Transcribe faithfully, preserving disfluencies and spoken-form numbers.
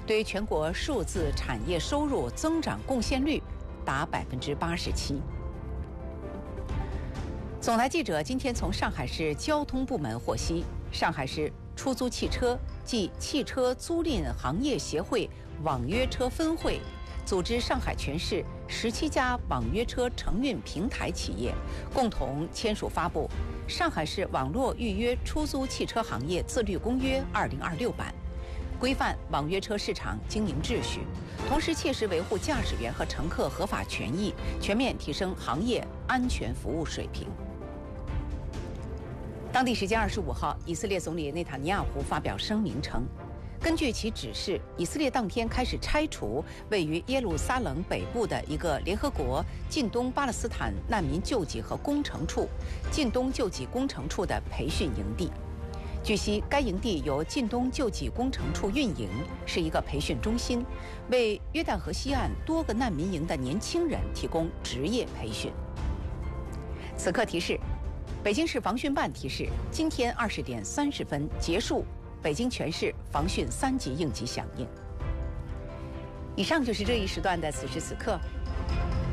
对全国数字产业收入增长贡献率达百分之八十七。总台记者今天从上海市交通部门获悉，上海市出租汽车及汽车租赁行业协会网约车分会组织上海全市十七家网约车承运平台企业共同签署发布《上海市网络预约出租汽车行业自律公约（二零二六版）》，规范网约车市场经营秩序，同时切实维护驾驶员和乘客合法权益，全面提升行业安全服务水平。当地时间二十五号，以色列总理内塔尼亚胡发表声明称，根据其指示，以色列当天开始拆除位于耶路撒冷北部的一个联合国近东巴勒斯坦难民救济和工程处近东救济工程处的培训营地。据悉，该营地由近东救济工程处运营，是一个培训中心，为约旦河西岸多个难民营的年轻人提供职业培训。此刻提示，北京市防汛办提示，今天二十点三十分结束北京全市防汛三级应急响应。以上就是这一时段的此时此刻。